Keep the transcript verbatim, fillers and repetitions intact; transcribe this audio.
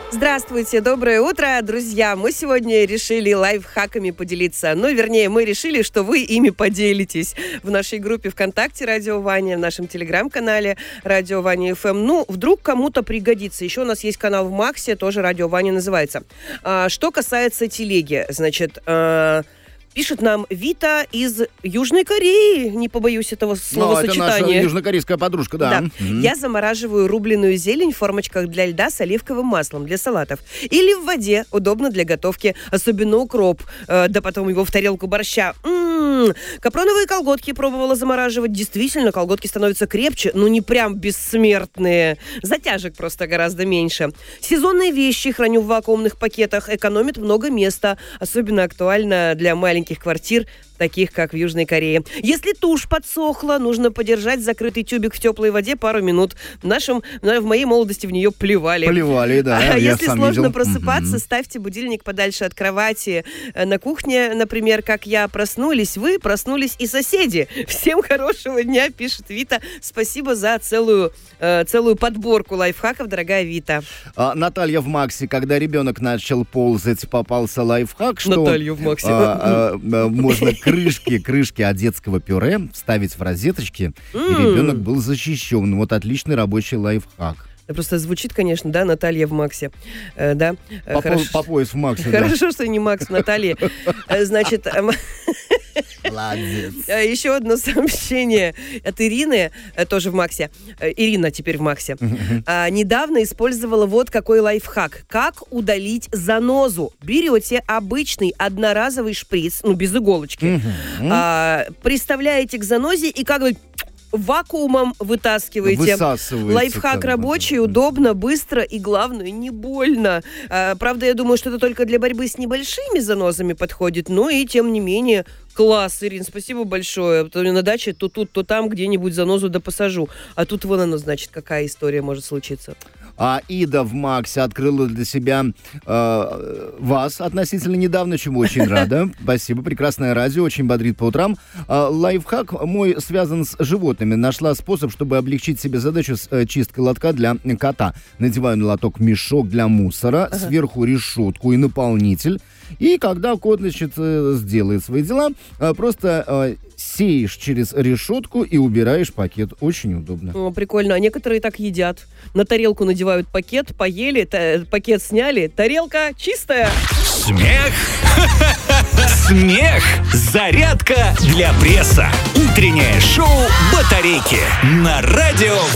Здравствуйте, доброе утро, друзья. Мы сегодня решили лайфхаками поделиться. Ну, вернее, мы решили, что вы ими поделитесь в нашей группе ВКонтакте «Радио Ваня», в нашем телеграм-канале «Радио Ваня эф эм». Ну, вдруг кому-то пригодится. Еще у нас есть канал в Максе, тоже «Радио Ваня» называется. А, что касается телеги, значит... А, пишет нам Вита из Южной Кореи. Не побоюсь этого словосочетания. Это наша южнокорейская подружка, да. да. Mm-hmm. Я замораживаю рубленную зелень в формочках для льда с оливковым маслом для салатов. Или в воде. Удобно для готовки. Особенно укроп. Э, да потом его в тарелку борща. М-м-м. Капроновые колготки пробовала замораживать. Действительно, колготки становятся крепче, но не прям бессмертные. Затяжек просто гораздо меньше. Сезонные вещи храню в вакуумных пакетах. Экономит много места. Особенно актуально для маленьких квартир, таких как в Южной Корее. Если тушь подсохла, нужно подержать закрытый тюбик в теплой воде пару минут. В нашем, в моей молодости в нее плевали. Плевали, да. А я если сам сложно видел. просыпаться, Mm-hmm. ставьте будильник подальше от кровати. На кухне, например, как я проснулись, вы проснулись и соседи. Всем хорошего дня, пишет Вита. Спасибо за целую, э, целую подборку лайфхаков, дорогая Вита. А, Наталья в Максе, когда ребенок начал ползать, попался лайфхак, что Наталью в Максе. А, а, а, можно крышки, крышки от детского пюре вставить в розеточки, и ребенок был защищен. Вот отличный рабочий лайфхак. Просто звучит, конечно, да, Наталья в Максе. Э, да. По, Хорошо, по пояс в Максе, Хорошо, да. Что не Макс, Наталья. Э, Значит... Молодец. Еще одно сообщение от Ирины, тоже в Максе. Ирина теперь в Максе. А, недавно использовала вот какой лайфхак. Как удалить занозу? Берете обычный одноразовый шприц, ну, без иголочки, а, приставляете к занозе и как бы вакуумом вытаскиваете. Лайфхак рабочий, удобно, быстро и, главное, не больно. А, правда, я думаю, что это только для борьбы с небольшими занозами подходит, но и, тем не менее, класс, Ирин, спасибо большое. То на даче то тут, то там где-нибудь занозу да посажу. А тут вон оно, значит, какая история может случиться. А Ида в Максе открыла для себя э, вас относительно недавно, чему очень рада. Спасибо, прекрасное радио, очень бодрит по утрам. Э, лайфхак мой связан с животными. Нашла способ, чтобы облегчить себе задачу с э, чисткой лотка для кота. Надеваю на лоток мешок для мусора, ага. Сверху решетку и наполнитель. И когда кот, значит, сделает свои дела, просто э, сеешь через решетку и убираешь пакет. Очень удобно. О, прикольно. А некоторые так едят. На тарелку надевают пакет, поели, та- пакет сняли, тарелка чистая. Смех! Смех! Зарядка для пресса. Утреннее шоу «Батарейки» на Радио